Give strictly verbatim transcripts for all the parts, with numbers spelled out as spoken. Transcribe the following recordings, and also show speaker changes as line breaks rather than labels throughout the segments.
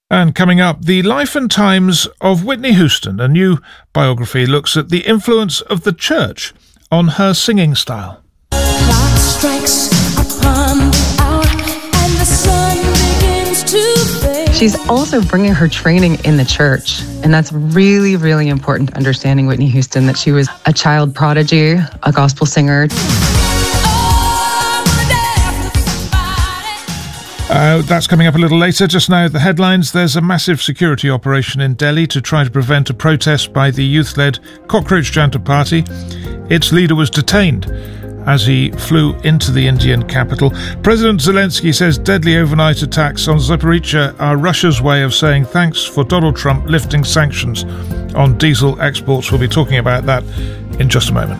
And coming up, the life and times of Whitney Houston. A new biography looks at the influence of the church on her singing style.
Clock strikes upon the hour and the sun begins to fade.
She's also bringing her training in the church. And that's really, really important, understanding Whitney Houston, that she was a child prodigy, a gospel singer.
Uh, that's coming up a little later. Just now, the headlines. There's a massive security operation in Delhi to try to prevent a protest by the youth-led Cockroach Janta Party. Its leader was detained as he flew into the Indian capital. President Zelensky says deadly overnight attacks on Zaporizhzhia are Russia's way of saying thanks for Donald Trump lifting sanctions on diesel exports. We'll be talking about that in just a moment.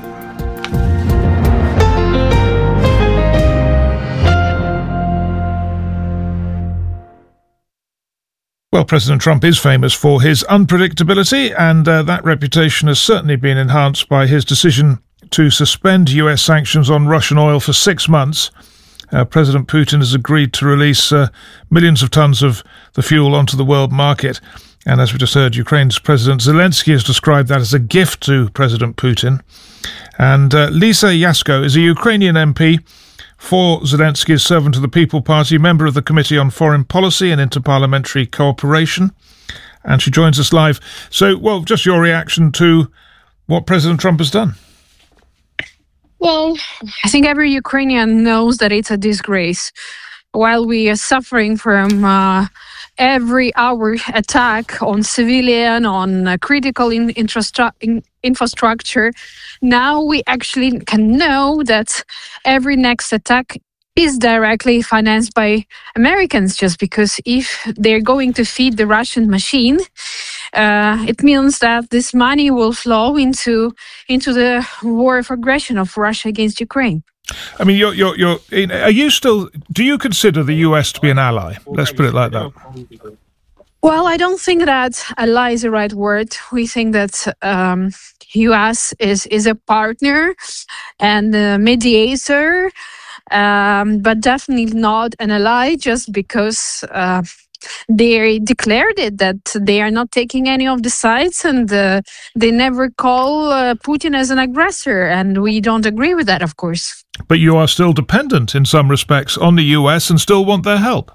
Well, President Trump is famous for his unpredictability, and uh, that reputation has certainly been enhanced by his decision to suspend U S sanctions on Russian oil for six months. Uh, President Putin has agreed to release uh, millions of tons of the fuel onto the world market. And as we just heard, Ukraine's President Zelensky has described that as a gift to President Putin. And uh, Lisa Yasko is a Ukrainian M P for Zelensky's Servant of the People Party, member of the Committee on Foreign Policy and Interparliamentary Cooperation. And she joins us live. So, well, just your reaction to what President Trump has done.
Well, I think every Ukrainian knows that it's a disgrace. While we are suffering from uh, every hour attack on civilian, on uh, critical in- infrastru- in- infrastructure, now we actually can know that every next attack is directly financed by Americans, just because if they're going to feed the Russian machine, uh, it means that this money will flow into into the war of aggression of Russia against Ukraine.
I mean, you're, you're, you're, are you still, do you consider the U S to be an ally? Let's put it like that.
Well, I don't think that ally is the right word. We think that um, U S is, is a partner and a mediator, um, but definitely not an ally, just because uh, they declared it that they are not taking any of the sides, and uh, they never call uh, Putin as an aggressor, and we don't agree with that, of course.
But you are still dependent in some respects on the U S and still want their help.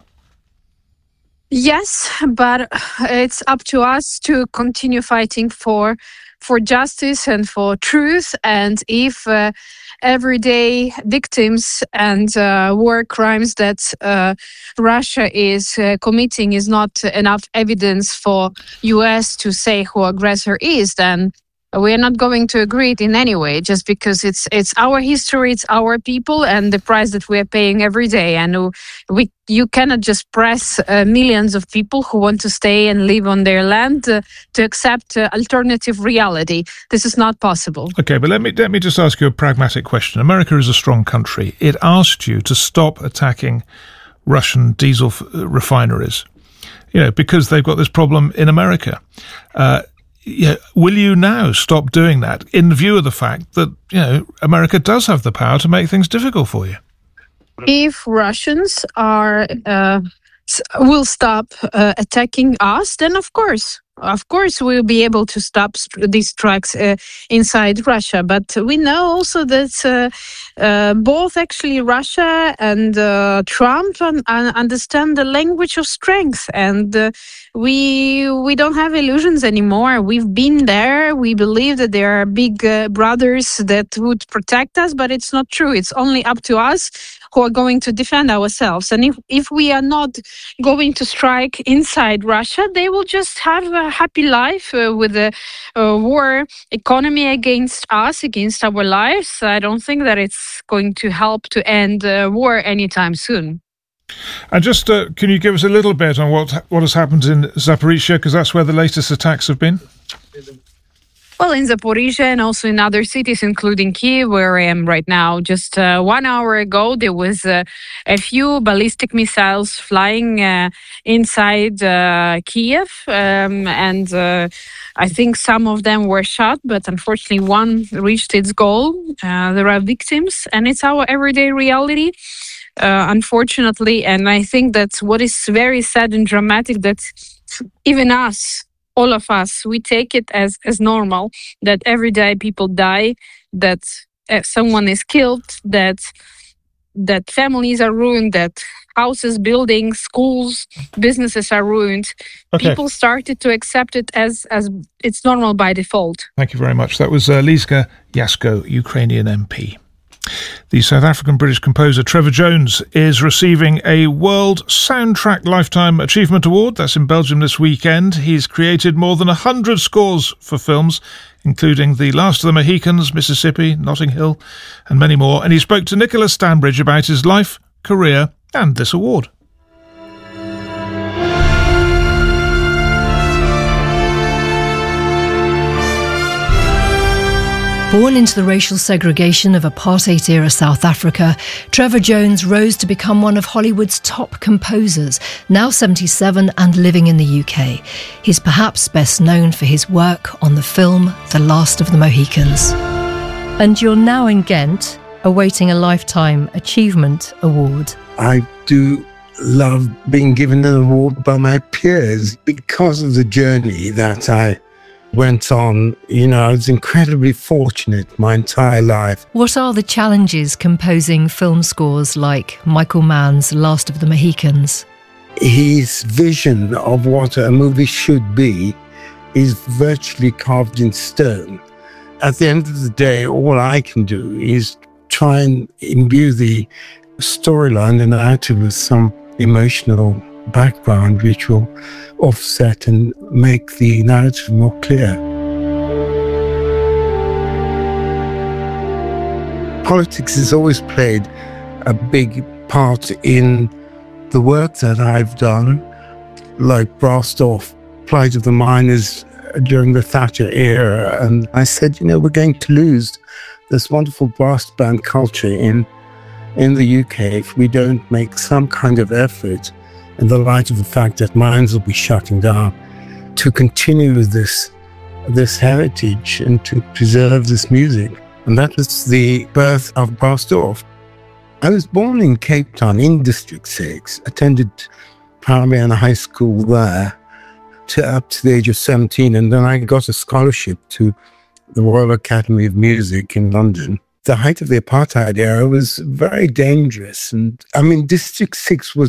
Yes, but it's up to us to continue fighting for for justice and for truth. And if uh, everyday victims and uh, war crimes that uh, Russia is uh, committing is not enough evidence for U S to say who aggressor is, then we are not going to agree it in any way, just because it's it's our history, it's our people, and the price that we are paying every day. And we you cannot just press uh, millions of people who want to stay and live on their land uh, to accept uh, alternative reality. This is not possible.
Okay, but let me let me just ask you a pragmatic question. America is a strong country. It asked you to stop attacking Russian diesel f- refineries, you know, because they've got this problem in America. Uh, Yeah, will you now stop doing that in view of the fact that, you know, America does have the power to make things difficult for you?
If Russians are uh, will stop uh, attacking us, then of course, of course, we'll be able to stop st- these strikes uh, inside Russia. But we know also that uh, uh, both actually Russia and uh, Trump un- un- understand the language of strength, and uh, we we don't have illusions anymore. We've been there. We believe that there are big uh, brothers that would protect us, but it's not true. It's only up to us who are going to defend ourselves. And if, if we are not going to strike inside Russia, they will just have a happy life uh, with a, a war economy against us, against our lives. I don't think that it's going to help to end uh, war anytime soon.
And just, uh, can you give us a little bit on what what has happened in Zaporizhzhia, because that's where the latest attacks have been?
Well, in Zaporizhzhia and also in other cities, including Kyiv, where I am right now, just uh, one hour ago, there was uh, a few ballistic missiles flying uh, inside uh, Kyiv. Um, and uh, I think some of them were shot, but unfortunately one reached its goal. Uh, there are victims, and it's our everyday reality. uh, unfortunately. And I think that's what is very sad and dramatic, that even us, all of us, we take it as, as normal, that every day people die, that uh, someone is killed, that that families are ruined, that houses, buildings, schools, businesses are ruined.
Okay.
People started to accept it as, as it's normal by default.
Thank you very much. That was uh, Lizka Jasko, Ukrainian M P. The South African-British composer Trevor Jones is receiving a World Soundtrack Lifetime Achievement Award. That's in Belgium this weekend. He's created more than one hundred scores for films, including The Last of the Mohicans, Mississippi, Notting Hill, and many more. And he spoke to Nicholas Stanbridge about his life, career, and this award.
Born into the racial segregation of apartheid-era South Africa, Trevor Jones rose to become one of Hollywood's top composers, now seventy-seven and living in the U K. He's perhaps best known for his work on the film The Last of the Mohicans. And you're now in Ghent, awaiting a Lifetime Achievement Award.
I do love being given an award by my peers because of the journey that I went on. You know, I was incredibly fortunate my entire life.
What are the challenges composing film scores like Michael Mann's Last of the Mohicans?
His vision of what a movie should be is virtually carved in stone. At the end of the day, all I can do is try and imbue the storyline and narrative with some emotional background which will offset and make the narrative more clear. Politics has always played a big part in the work that I've done, like Brastorff, Plight of the Miners during the Thatcher era. And I said, you know, we're going to lose this wonderful brass band culture in, in the U K if we don't make some kind of effort, in the light of the fact that mines will be shutting down, to continue this, this heritage and to preserve this music. And that was the birth of Brastorff. I was born in Cape Town in District six, attended primary and high school there to up to the age of seventeen, and then I got a scholarship to the Royal Academy of Music in London. The height of the apartheid era was very dangerous, and I mean, District six was